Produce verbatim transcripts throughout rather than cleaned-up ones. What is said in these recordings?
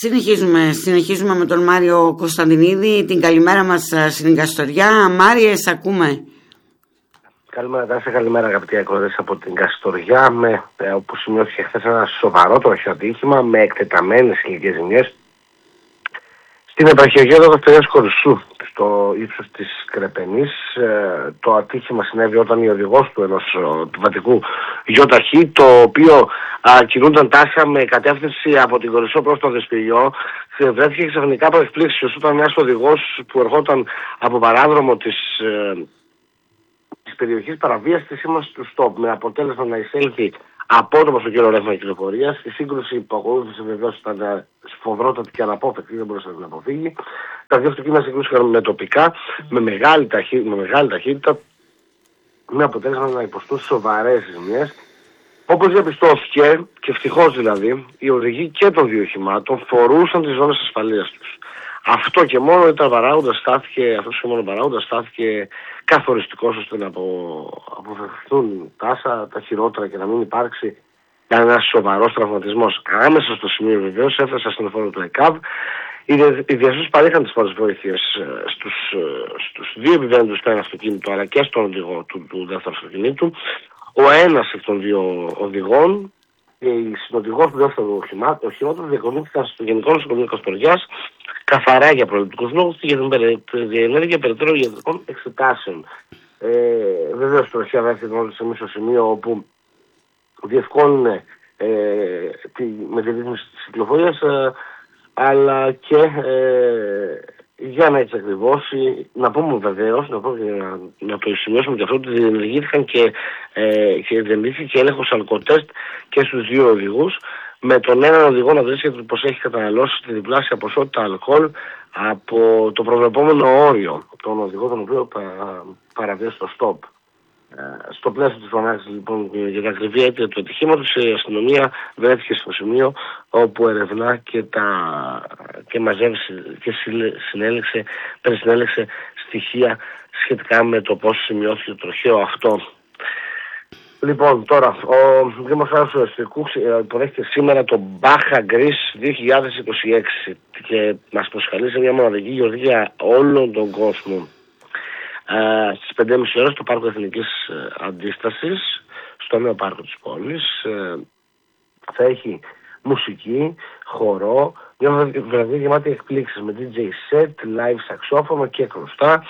Συνεχίζουμε, συνεχίζουμε με τον Μάριο Κωνσταντινίδη. Την καλημέρα μας στην Καστοριά. Μάριε, σ' ακούμε. Καλημέρα, Τάση, καλημέρα αγαπητοί ακροατές από την Καστοριά. Με, ε, όπου σημειώθηκε χθες ένα σοβαρό τροχαίο ατύχημα με εκτεταμένες ηλικές ζημιές στην επαρχιακή οδό Καστορίας Κορισσού, στο ύψος της Κρεπενής. Ε, το ατύχημα συνέβη όταν η οδηγός του ενός επιβατικού γιοταχή, το οποίο α, κινούνταν τάχα με κατεύθυνση από την Κορισσό προς το Δεσποιριό, βρέθηκε ξαφνικά από εκπλήξεις όταν ένας οδηγός που ερχόταν από παράδρομο της, ε, της περιοχής παραβίασε τη σήμανση του στοπ, με αποτέλεσμα να εισέλθει απότομα στο κύριο ρεύμα κυκλοφορίας. Η σύγκρουση που ακολούθησε βεβαίως ήταν σφοδρότατη και αναπόφευκτη, δεν μπορούσε να την αποφύγει. Τα δύο αυτοκίνητα συγκρούστηκαν με τοπικά, με μεγάλη, ταχύ, με μεγάλη ταχύτητα, με αποτέλεσμα να υποστούν σοβαρές ζημιές. Όπως διαπιστώθηκε, και ευτυχώς δηλαδή, οι οδηγοί και των δύο οχημάτων φορούσαν τις ζώνες ασφαλείας τους. Αυτό και μόνο ήταν παράγοντας, στάθηκε, αυτός και μόνο παράγοντας στάθηκε καθοριστικός ώστε να αποφευχθούν τάσα τα χειρότερα και να μην υπάρξει ένας σοβαρός τραυματισμός. Άμεσα στο σημείο βεβαίως έφτασε στον φόρο του ΕΚΑΒ. Οι διασώσεις παρήχαν τις πρώτες βοήθειες στους, στους δύο επιβαίνοντες στο ένα αυτοκίνητο αλλά και στον οδηγό του, του δεύτερου αυτοκινήτου. Ο ένας εκ των δύο οδηγών και η συνοδηγός του δεύτερου οχήματος διακομίστηκαν στο Γενικό Νοσοκομείο Καστοριάς καθαρά για προληπτικούς λόγους και για την διενέργεια περαιτέρω ιατρικών εξετάσεων. Ε, βεβαίως το τροχαία βρέθηκε όλοι σε μισό σημείο όπου διευκόλυνε ε, τη, με τη ρύθμιση της κυκλοφορίας, ε, αλλά και ε, για να εξακριβώσει, να πούμε βεβαίως, να, πω, να, να το σημειώσουμε και αυτό, ότι διενεργήθηκαν και, ε, και διενεργήθηκε έλεγχος αλκοτέστ και στους δύο οδηγούς, με τον έναν οδηγό να βρίσκεται πως έχει καταναλώσει τη διπλάσια ποσότητα αλκοόλ από το προβλεπόμενο όριο, τον οδηγό τον οποίο πα, παραβίασε το στοπ. Στο πλαίσιο της φωνάξης λοιπόν για την ακριβή αίτια του ατυχήματος, η αστυνομία βρέθηκε στο σημείο όπου ερευνά και, τα, και μαζεύει και συνέλεξε, συνέλεξε στοιχεία σχετικά με το πώς σημειώθηκε το τροχαίο αυτό. Λοιπόν, τώρα, ο Δήμος του Αστικού υποδέχεται σήμερα το Μπάχα Γκρίς δύο χιλιάδες είκοσι έξι και μας προσκαλεί σε μια μοναδική γιορτή όλον τον κόσμο. Uh, στις πέντε και μισή ώρες στο Πάρκο Εθνικής uh, Αντίστασης, στο νέο πάρκο της πόλης, uh, θα έχει μουσική, χορό, μια βραδιά γεμάτη εκπλήξεις με ντι τζέι set, live σαξόφωνο και κρουστά.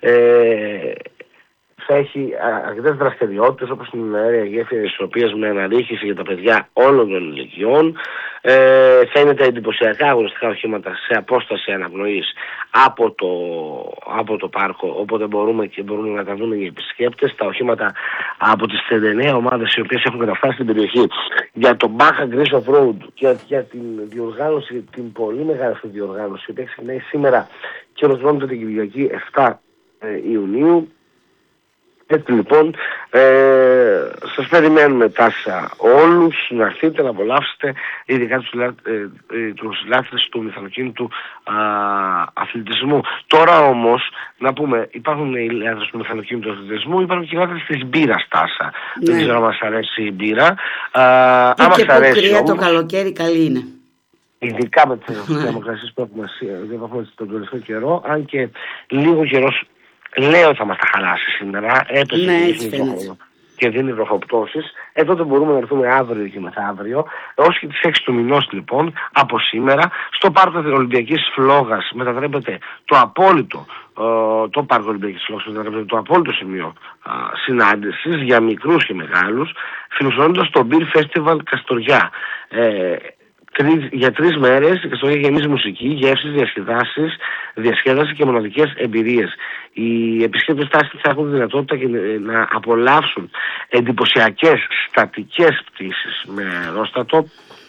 Uh, θα έχει αρκετές δραστηριότητες όπως την αέρια γέφυρα ισορροπίας με αναρρίχηση για τα παιδιά όλων των ηλικιών. Ε, θα είναι τα εντυπωσιακά αγωνιστικά οχήματα σε απόσταση αναπνοής από το, από το πάρκο, οπότε μπορούμε και μπορούμε να τα δουν οι επισκέπτες. Τα οχήματα από τις τριάντα εννέα ομάδες οι οποίες έχουν καταφτάσει στην περιοχή για το Baja Greece Off-Road και για την διοργάνωση, την πολύ μεγάλη αυτή διοργάνωση, η οποία ξεκινάει σήμερα και ολοκληρώνεται την Κυριακή επτά Ιουνίου. Έτσι λοιπόν, ε, σας περιμένουμε τάσα όλους να έρθετε να απολαύσετε, ειδικά τους, ε, ε, τους λάτρες του μηχανοκίνητου αθλητισμού. Τώρα όμως, να πούμε, υπάρχουν οι λάτρες του μηχανοκίνητου αθλητισμού, υπάρχουν και οι λάτρες της μπύρας τάσα. Ναι. Δεν ξέρω αν μας αρέσει η μπύρα. Α, και και που κρύα το καλοκαίρι καλή είναι. Ειδικά με τις θερμοκρασίες που έχουμε τον τελευταίο καιρό, αν και λίγο καιρός λέω θα μας τα χαλάσει σήμερα, έπεσε ναι, και, και δίνει βροχοπτώσεις. Ε, τότε μπορούμε να έρθουμε αύριο και μεθαύριο, έως και τις έξι του μηνός λοιπόν, από σήμερα, στο πάρκο της Ολυμπιακής Φλόγας μετατρέπεται το απόλυτο, ε, το πάρκο Ολυμπιακής Φλόγας μετατρέπεται το απόλυτο σημείο ε, συνάντησης για μικρούς και μεγάλους, φιλοξενώντας το Beer Festival Καστοριά. Ε, Τρεις, για τρεις μέρες η Καστοριά γεμίζει μουσική, γεύσεις, διασκεδάσεις, διασκέδαση και μοναδικές εμπειρίες. Οι επισκέπτες τάσης θα έχουν τη δυνατότητα και να απολαύσουν εντυπωσιακές στατικές πτήσεις με αερόστατο,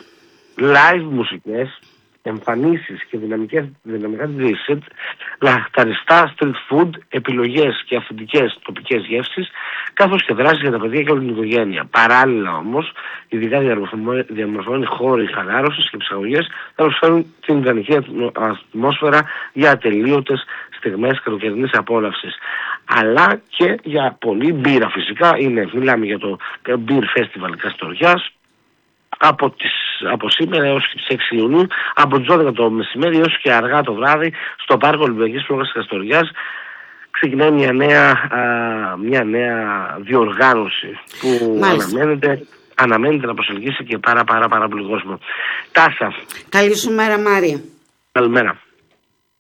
live μουσικές, εμφανίσεις και δυναμικές, δυναμικά ντι τζέι set, λαχταριστά street food, επιλογές και αυθεντικές τοπικές γεύσεις, καθώς και δράσεις για τα παιδιά και όλη την οικογένεια. Παράλληλα όμως, ειδικά διαμορφωμένοι χώροι χαλάρωσης και ψυχαγωγίας θα προσφέρουν την ιδανική ατμόσφαιρα για ατελείωτες στιγμές καλοκαιρινής απόλαυσης. Αλλά και για πολλή μπύρα φυσικά. Είναι, μιλάμε για το Beer Festival Καστοριάς από τις από σήμερα έως και τις έξι Ιουνίου, από τις δώδεκα το μεσημέρι έως και αργά το βράδυ, στο Πάρκο Ολυμπιακής Φλόγας της Καστοριάς, ξεκινάει μια νέα, α, μια νέα διοργάνωση που αναμένεται, αναμένεται να προσελκύσει και πάρα πάρα πάρα πολύ κόσμο. Τάσα. Καλή σου μέρα, Μάρια. Καλημέρα.